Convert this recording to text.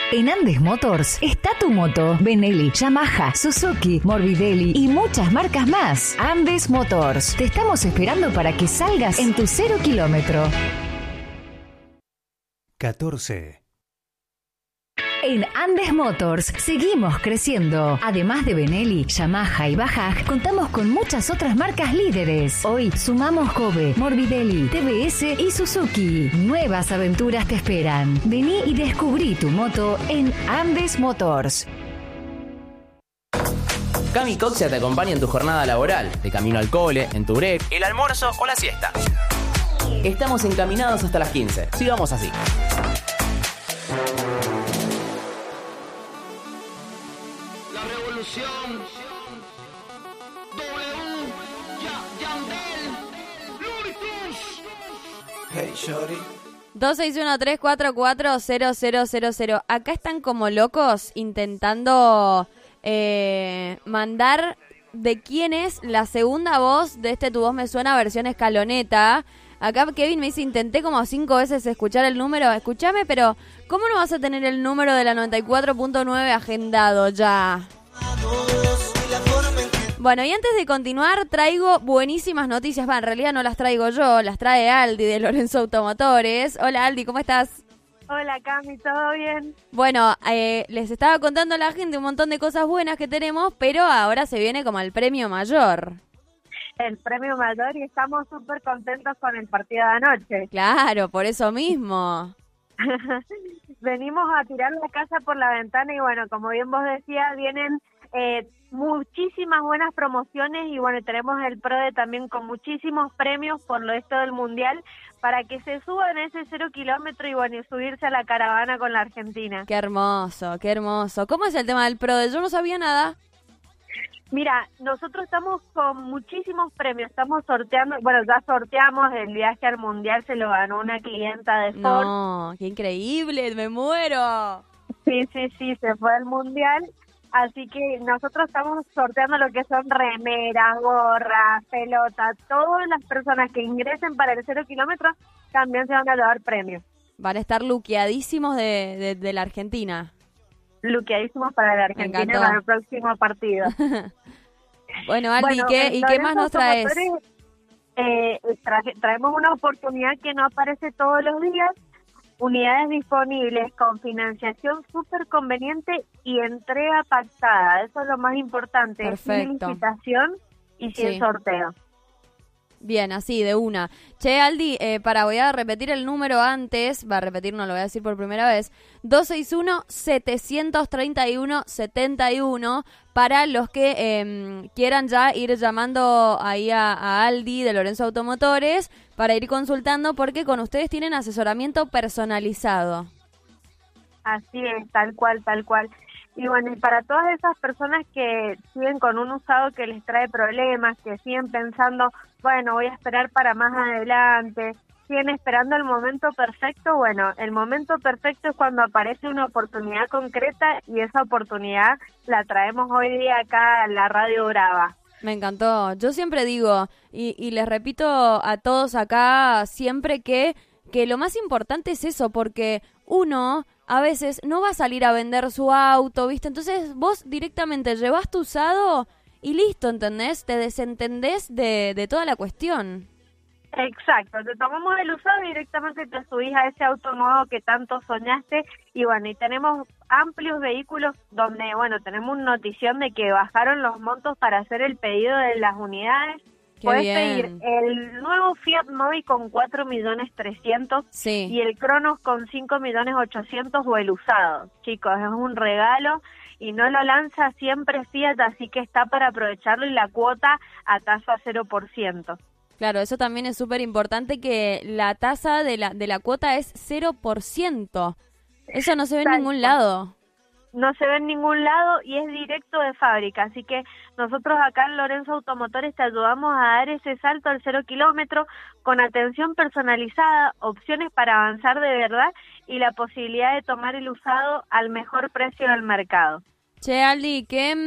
En Andes Motors está tu moto, Benelli, Yamaha, Suzuki, Morbidelli y muchas marcas más. Andes Motors, te estamos esperando para que salgas en tu 0 kilómetro. 14. En Andes Motors seguimos creciendo. Además de Benelli, Yamaha y Bajaj, contamos con muchas otras marcas líderes. Hoy sumamos Kobe, Morbidelli, TBS y Suzuki. Nuevas aventuras te esperan. Vení y descubrí tu moto en Andes Motors. Cami Coxia te acompaña en tu jornada laboral, de camino al cole, en tu break, el almuerzo o la siesta. Estamos encaminados hasta las 15. Sigamos así. Hey, shorty. 261-344-0000. Acá están como locos intentando mandar de quién es la segunda voz de Tu Voz Me Suena versión escaloneta. Acá Kevin me dice, intenté como 5 veces escuchar el número. Escúchame, pero ¿cómo no vas a tener el número de la 94.9 agendado ya? Bueno, y antes de continuar, traigo buenísimas noticias. En realidad no las traigo yo, las trae Aldi de Lorenzo Automotores. Hola Aldi, ¿cómo estás? Hola Cami, ¿todo bien? Bueno, les estaba contando a la gente un montón de cosas buenas que tenemos, pero ahora se viene como el premio mayor. El premio mayor y estamos súper contentos con el partido de anoche. Claro, por eso mismo. Venimos a tirar la casa por la ventana y bueno, como bien vos decías, vienen muchísimas buenas promociones y bueno, tenemos el PRODE también con muchísimos premios por lo esto del Mundial para que se suban ese 0 kilómetro y bueno, y subirse a la caravana con la Argentina. Qué hermoso, qué hermoso. ¿Cómo es el tema del PRODE? Yo no sabía nada. Mira, nosotros estamos con muchísimos premios, estamos sorteando, bueno, ya sorteamos el viaje al Mundial, se lo ganó una clienta de Ford. No, qué increíble, me muero. Sí, se fue al Mundial, así que nosotros estamos sorteando lo que son remeras, gorras, pelotas, todas las personas que ingresen para el 0 kilómetro también se van a llevar premios. Van a estar luqueadísimos de la Argentina. Luqueadísimos para la Argentina para el próximo partido. Bueno, Aldi, ¿y qué más nos traes? Traemos una oportunidad que no aparece todos los días, unidades disponibles con financiación súper conveniente y entrega pactada. Eso es lo más importante. Perfecto. Sin licitación y sin sorteo. Bien, así, de una. Che, Aldi, voy a repetir el número antes, no lo voy a decir por primera vez, 261-731-71, para los que quieran ya ir llamando ahí a Aldi de Lorenzo Automotores, para ir consultando, porque con ustedes tienen asesoramiento personalizado. Así es, tal cual. Y bueno, y para todas esas personas que siguen con un usado que les trae problemas, que siguen pensando, bueno, voy a esperar para más adelante, siguen esperando el momento perfecto, bueno, el momento perfecto es cuando aparece una oportunidad concreta y esa oportunidad la traemos hoy día acá en la Radio Brava. Me encantó. Yo siempre digo, y les repito a todos acá, siempre que lo más importante es eso, porque uno a veces no va a salir a vender su auto, ¿viste? Entonces vos directamente llevas tu usado y listo, ¿entendés? Te desentendés de toda la cuestión. Exacto, te tomamos el usado y directamente te subís a ese auto nuevo que tanto soñaste y bueno, y tenemos amplios vehículos donde, bueno, tenemos una notición de que bajaron los montos para hacer el pedido de las unidades. Puedes pedir el nuevo Fiat Mobi con 4.300.000 sí, y el Cronos con 5.800.000 o el usado. Chicos, es un regalo y no lo lanza siempre Fiat, así que está para aprovecharlo y la cuota a tasa 0%. Claro, eso también es súper importante, que la tasa de la cuota es 0%. Eso no se ve en ningún lado. No se ve en ningún lado y es directo de fábrica, así que nosotros acá en Lorenzo Automotores te ayudamos a dar ese salto al 0 kilómetro con atención personalizada, opciones para avanzar de verdad y la posibilidad de tomar el usado al mejor precio del mercado. Che, Aldi, ¿qué